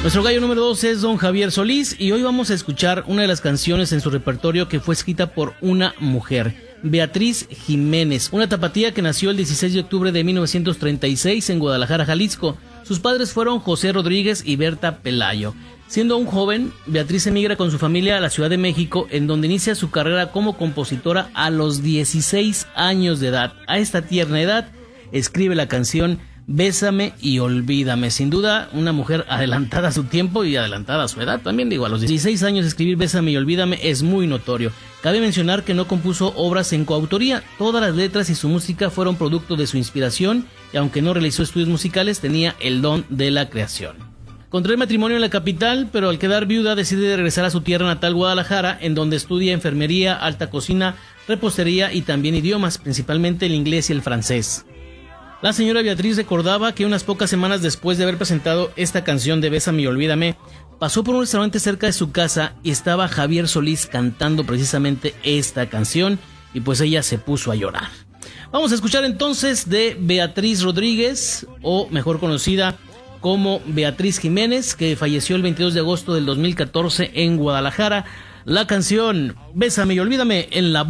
Nuestro gallo número 2 es don Javier Solís y hoy vamos a escuchar una de las canciones en su repertorio que fue escrita por una mujer, Beatriz Jiménez, una tapatía que nació el 16 de octubre de 1936 en Guadalajara, Jalisco. Sus padres fueron José Rodríguez y Berta Pelayo. Siendo un joven, Beatriz emigra con su familia a la Ciudad de México, en donde inicia su carrera como compositora a los 16 años de edad. A esta tierna edad escribe la canción Bésame y Olvídame. Sin duda, una mujer adelantada a su tiempo y adelantada a su edad. También digo, a los 16 años escribir Bésame y Olvídame es muy notorio. Cabe mencionar que no compuso obras en coautoría. Todas las letras y su música fueron producto de su inspiración y aunque no realizó estudios musicales, tenía el don de la creación. Contrae matrimonio en la capital, pero al quedar viuda decide regresar a su tierra natal, Guadalajara, en donde estudia enfermería, alta cocina, repostería y también idiomas, principalmente el inglés y el francés. La señora Beatriz recordaba que unas pocas semanas después de haber presentado esta canción de Bésame y Olvídame, pasó por un restaurante cerca de su casa y estaba Javier Solís cantando precisamente esta canción y pues ella se puso a llorar. Vamos a escuchar entonces de Beatriz Rodríguez, o mejor conocida como Beatriz Jiménez, que falleció el 22 de agosto del 2014 en Guadalajara, la canción Bésame y Olvídame en la